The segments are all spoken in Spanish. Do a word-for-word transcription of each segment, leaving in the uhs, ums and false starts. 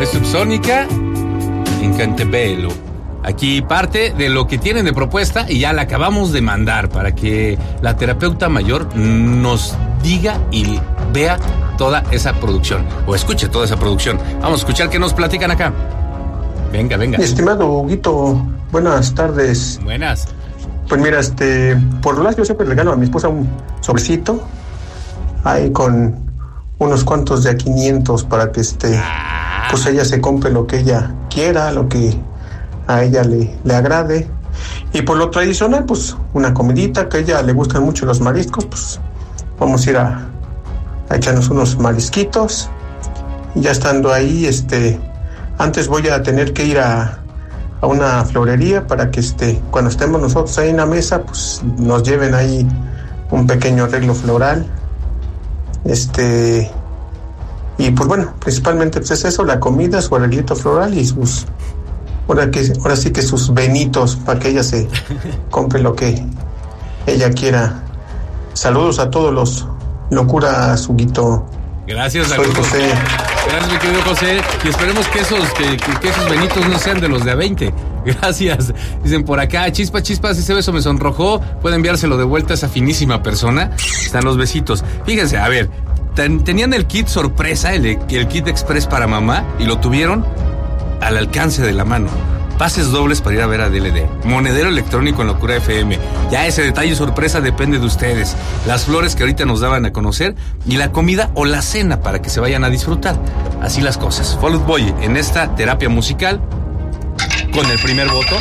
nave subsónica en Cantebello. Aquí parte de lo que tienen de propuesta y ya la acabamos de mandar para que la terapeuta mayor nos diga y vea toda esa producción o escuche toda esa producción. Vamos a escuchar qué nos platican acá. Venga, venga. Mi estimado Huguito, buenas tardes. Buenas. Pues mira, este, por lo menos yo siempre regalo a mi esposa un sobrecito ahí con unos cuantos de a quinientos para que este, ah. pues ella se compre lo que ella quiera, lo que a ella le, le agrade. Y por lo tradicional, pues una comidita, que a ella le gustan mucho los mariscos, pues vamos a ir a, a echarnos unos marisquitos. Y ya estando ahí, este, antes voy a tener que ir a, a una florería para que este, cuando estemos nosotros ahí en la mesa, pues nos lleven ahí un pequeño arreglo floral. Este, y pues bueno, principalmente pues es eso, la comida, su arreglito floral y sus, ahora que, ahora sí que sus venitos para que ella se compre lo que ella quiera. Saludos a todos los Locura Huguito. Gracias, soy José. Gracias, mi querido José. Y esperemos que esos, que, que, que esos benitos no sean de los de a veinte. Gracias. Dicen por acá, chispa, chispas, ese beso me sonrojó. Puede enviárselo de vuelta a esa finísima persona. Están los besitos. Fíjense, a ver, ten, tenían el kit sorpresa, el, el kit express para mamá, y lo tuvieron al alcance de la mano. Pases dobles para ir a ver a D L D. Monedero electrónico en Locura F M. Ya ese detalle sorpresa depende de ustedes. Las flores que ahorita nos daban a conocer y la comida o la cena para que se vayan a disfrutar. Así las cosas. Fall Out Boy en esta terapia musical con el primer voto.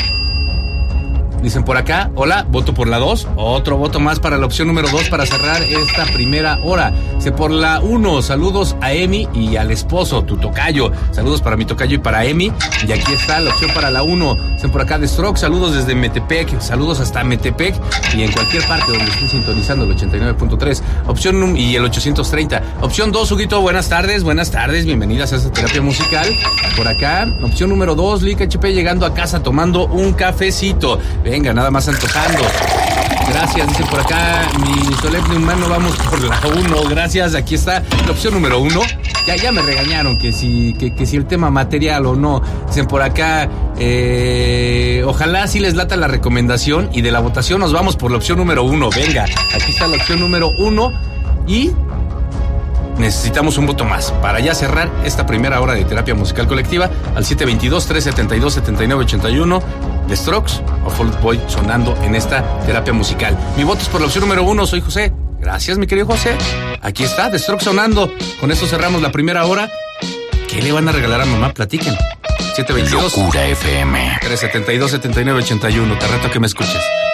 Dicen por acá, hola, voto por la dos. Otro voto más para la opción número dos para cerrar esta primera hora. Dice por la uno, saludos a Emi y al esposo, tu tocayo. Saludos para mi tocayo y para Emi. Y aquí está la opción para la uno. Dicen por acá, The Stroke, saludos desde Metepec. Saludos hasta Metepec y en cualquier parte donde estén sintonizando el ochenta y nueve punto tres. Opción num- y el ochocientos treinta. Opción dos, Huguito, buenas tardes, buenas tardes. Bienvenidas a esta terapia musical. Por acá, opción número dos, Lica H P llegando a casa tomando un cafecito. Venga, nada más antojando. Gracias, dice por acá mi solemne humano, vamos por la uno. Gracias, aquí está la opción número uno. Ya, ya me regañaron que si, que, que si el tema material o no. Dicen por acá, eh, ojalá sí les lata la recomendación y de la votación nos vamos por la opción número uno. Venga, aquí está la opción número uno y necesitamos un voto más para ya cerrar esta primera hora de terapia musical colectiva al siete veintidós, trescientos setenta y dos, setenta y nueve ochenta y uno. The Strokes o Fall Out Boy sonando en esta terapia musical. Mi voto es por la opción número uno, soy José. Gracias, mi querido José. Aquí está, The Strokes sonando. Con esto cerramos la primera hora. ¿Qué le van a regalar a mamá? Platiquen. siete veintidós, Locura F M. trescientos setenta y dos, setenta y nueve ochenta y uno. Te reto a que me escuches.